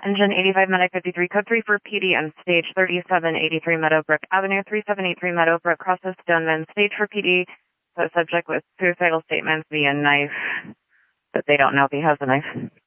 Engine 85 Medic 53, code 3 for PD on stage 3783 Meadowbrook Avenue, 3783 Meadowbrook, crosses Stoneman, stage for PD. So subject with suicidal statements via knife, but they don't know if he has a knife.